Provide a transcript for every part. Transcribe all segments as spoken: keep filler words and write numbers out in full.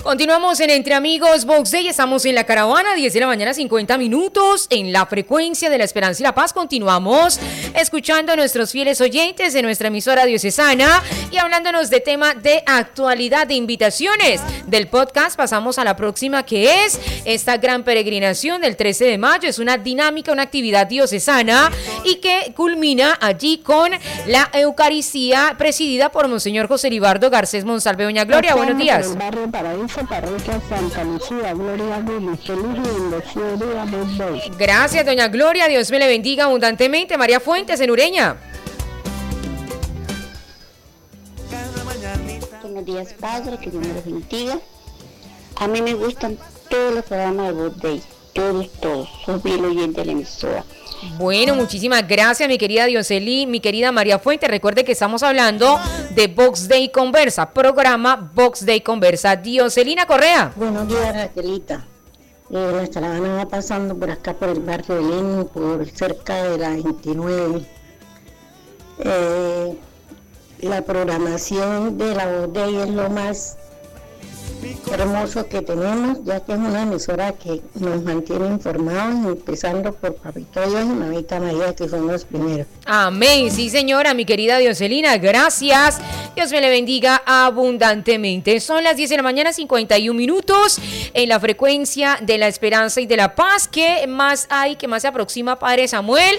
Continuamos en Entre Amigos Box Day, estamos en la caravana, diez de la mañana, cincuenta minutos, en la frecuencia de la esperanza y la paz. Continuamos escuchando a nuestros fieles oyentes de nuestra emisora diocesana y hablándonos de tema de actualidad, de invitaciones del podcast. Pasamos a la próxima, que es esta gran peregrinación del trece de mayo. Es una dinámica, una actividad diocesana y que culmina allí con la Eucaristía presidida por Monseñor José Libardo Garcés Monsalve. Doña Gloria, buenos días. Parroquia Santa Lucía, Gloria a Dios, feliz y bendecido día de hoy. Gracias, doña Gloria, Dios me le bendiga abundantemente. María Fuentes, en Ureña. Buenos días, Padre, que Dios me los bendiga. A mí me gustan todos los programas de Box Day, todos, todos, soy bien oyente de la emisora. Bueno, muchísimas gracias, mi querida Dioseli, mi querida María Fuente. Recuerde que estamos hablando de Box Day Conversa, programa Box Day Conversa. Dioselina Correa. Buenos días, Raquelita. Eh, la caravana va pasando por acá, por el barrio de Lenin, por cerca de la veintinueve. Eh, la programación de la Box Day es lo más hermoso que tenemos, ya que es una emisora que nos mantiene informados, empezando por Papito Dios y Mamita María, que son los primeros. Amén, sí señora, mi querida Dioselina, gracias. Dios me le bendiga abundantemente. Son las diez de la mañana, cincuenta y un minutos, en la frecuencia de la esperanza y de la paz. ¿Qué más hay, que más se aproxima, Padre Samuel,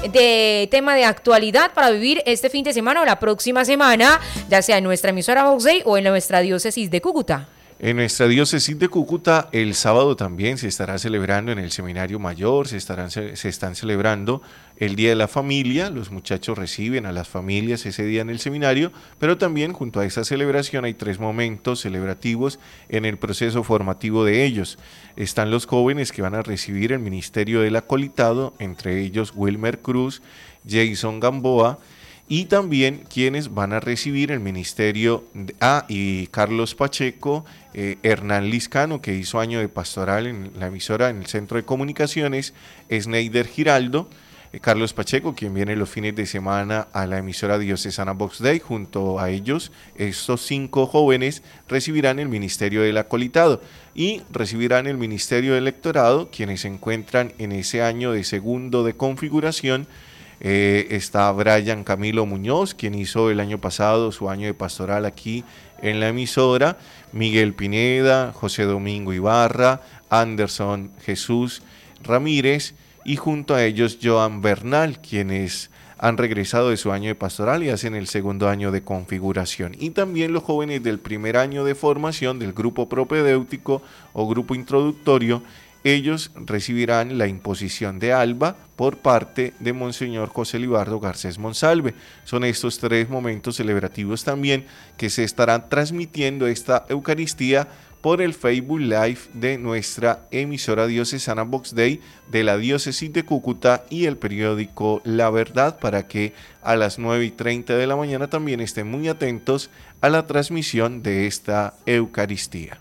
de tema de actualidad para vivir este fin de semana o la próxima semana, ya sea en nuestra emisora Box Day o en nuestra diócesis de Cúcuta? En nuestra diócesis de Cúcuta, el sábado también se estará celebrando en el Seminario Mayor, se, estarán, se están celebrando el Día de la Familia. Los muchachos reciben a las familias ese día en el seminario, pero también junto a esa celebración hay tres momentos celebrativos en el proceso formativo de ellos. Están los jóvenes que van a recibir el ministerio del acolitado, entre ellos Wilmer Cruz, Jason Gamboa, y también quienes van a recibir el ministerio de, ah, y Carlos Pacheco, eh, Hernán Liscano, que hizo año de pastoral en la emisora en el Centro de Comunicaciones, Sneider Giraldo, eh, Carlos Pacheco, quien viene los fines de semana a la emisora diocesana Box Day. Junto a ellos, estos cinco jóvenes recibirán el ministerio del acolitado y recibirán el ministerio del lectorado, quienes se encuentran en ese año de segundo de configuración. Eh, está Brian Camilo Muñoz, quien hizo el año pasado su año de pastoral aquí en la emisora, Miguel Pineda, José Domingo Ibarra, Anderson Jesús Ramírez y junto a ellos Joan Bernal, quienes han regresado de su año de pastoral y hacen el segundo año de configuración. Y también los jóvenes del primer año de formación del grupo propedéutico o grupo introductorio. Ellos recibirán la imposición de alba por parte de Monseñor José Libardo Garcés Monsalve. Son estos tres momentos celebrativos también que se estarán transmitiendo esta Eucaristía por el Facebook Live de nuestra emisora diocesana Box Day de la diócesis de Cúcuta y el periódico La Verdad, para que a las nueve y treinta de la mañana también estén muy atentos a la transmisión de esta Eucaristía.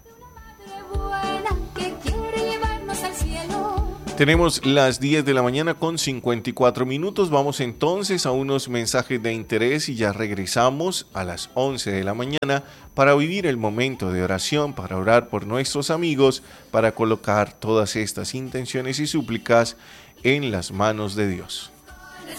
Tenemos las diez de la mañana con cincuenta y cuatro minutos. Vamos entonces a unos mensajes de interés y ya regresamos a las once de la mañana para vivir el momento de oración, para orar por nuestros amigos, para colocar todas estas intenciones y súplicas en las manos de Dios.